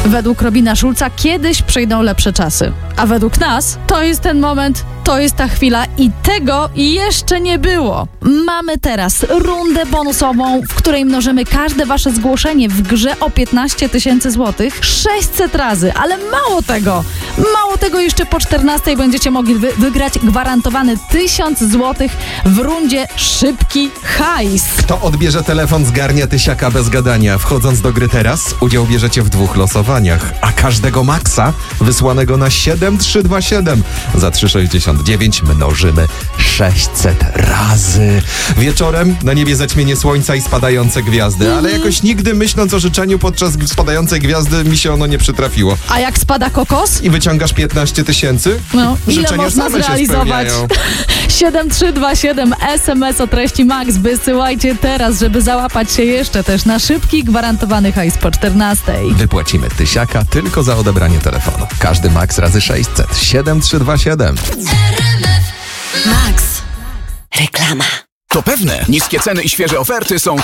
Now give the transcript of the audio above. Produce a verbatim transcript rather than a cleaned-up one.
Według Robina Schulza kiedyś przyjdą lepsze czasy. A według nas to jest ten moment, to jest ta chwila i tego jeszcze nie było. Mamy teraz rundę bonusową, w której mnożymy każde wasze zgłoszenie w grze o piętnaście tysięcy złotych sześćset razy, ale mało tego, mało tego jeszcze po czternastej będziecie mogli wy- wygrać gwarantowany tysiąc złotych w rundzie Szybki Hajs. Kto odbierze telefon, zgarnia tysiaka bez gadania. Wchodząc do gry teraz, udział bierzecie w dwóch losowaniach, a każdego maksa wysłanego na siedem trzy dwa siedem za trzy sześćdziesiąt dziewięć mnożymy sześćset razy. Wieczorem na niebie zaćmienie słońca i spadające gwiazdy, ale jakoś nigdy myśląc o życzeniu podczas spadającej gwiazdy mi się ono nie przytrafiło. A jak spada kokos? I wyciągasz piętnaście tysięcy? No, ile Życzenia można same się zrealizować? spełniają. siedem trzy dwa siedem S M S o treści Max wysyłajcie teraz, żeby załapać się jeszcze też na szybki, gwarantowany hajs po czternastej. Wypłacimy tysiaka tylko za odebranie telefonu. Każdy maks razy sześćset. siedem trzy dwa siedem. Max. Reklama. To pewne, niskie ceny i świeże oferty są